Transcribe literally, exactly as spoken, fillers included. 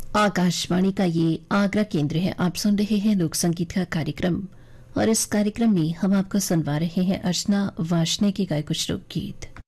आकाशवाणी का ये आगरा केंद्र है। आप सुन रहे हैं लोक संगीत का कार्यक्रम और इस कार्यक्रम में हम आपको सुनवा रहे हैं अर्चना वार्ष्णेय के गाए कुछ लोकगीत।